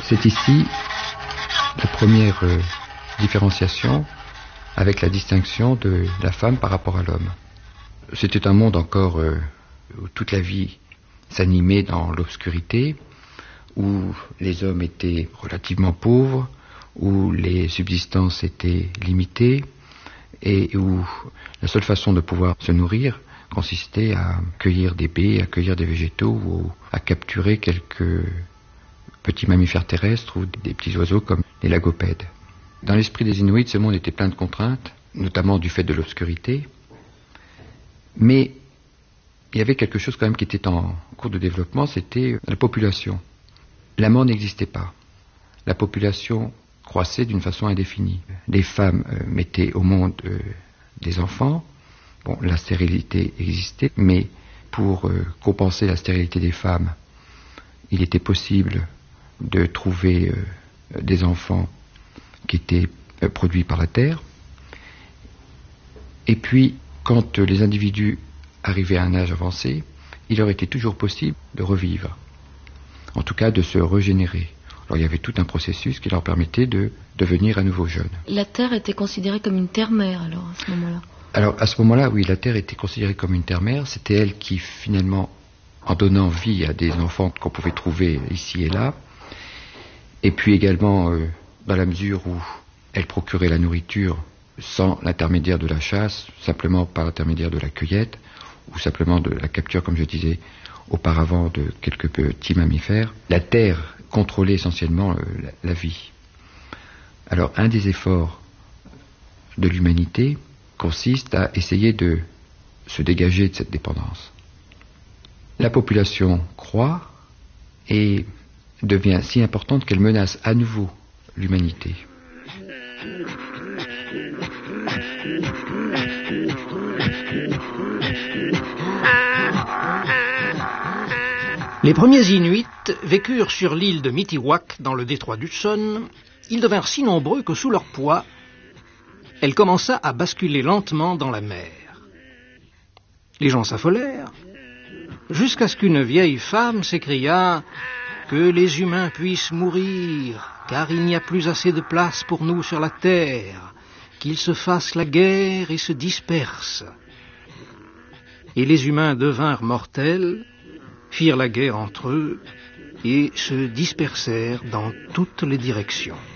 C'est ici la première différenciation avec la distinction de la femme par rapport à l'homme. C'était un monde encore où toute la vie s'animait dans l'obscurité, où les hommes étaient relativement pauvres, où les subsistances étaient limitées et où la seule façon de pouvoir se nourrir consistait à cueillir des baies, à cueillir des végétaux ou à capturer quelques petits mammifères terrestres ou des petits oiseaux comme les lagopèdes. Dans l'esprit des Inuits, ce monde était plein de contraintes, notamment du fait de l'obscurité, mais il y avait quelque chose quand même qui était en cours de développement, c'était la population. La mort n'existait pas. La population croissait d'une façon indéfinie. Les femmes mettaient au monde des enfants. Bon, la stérilité existait, mais pour compenser la stérilité des femmes, il était possible de trouver des enfants qui étaient produits par la terre. Et puis, quand les individus arrivaient à un âge avancé, il leur était toujours possible de revivre, en tout cas de se régénérer. Alors il y avait tout un processus qui leur permettait de devenir à nouveau jeunes. La Terre était considérée comme une terre-mère alors à ce moment-là? Alors à ce moment-là, oui, la Terre était considérée comme une terre-mère. C'était elle qui finalement, en donnant vie à des enfants qu'on pouvait trouver ici et là, et puis également dans la mesure où elle procurait la nourriture sans l'intermédiaire de la chasse, simplement par l'intermédiaire de la cueillette, ou simplement de la capture, comme je disais auparavant, de quelques petits mammifères. La Terre contrôlait essentiellement la vie. Alors un des efforts de l'humanité consiste à essayer de se dégager de cette dépendance. La population croît et devient si importante qu'elle menace à nouveau l'humanité. Les premiers Inuits vécurent sur l'île de Mitiwak, dans le détroit d'Hudson. Ils devinrent si nombreux que sous leur poids, elle commença à basculer lentement dans la mer. Les gens s'affolèrent, jusqu'à ce qu'une vieille femme s'écria « Que les humains puissent mourir, car il n'y a plus assez de place pour nous sur la terre, qu'ils se fassent la guerre et se dispersent. » Et les humains devinrent mortels, firent la guerre entre eux et se dispersèrent dans toutes les directions.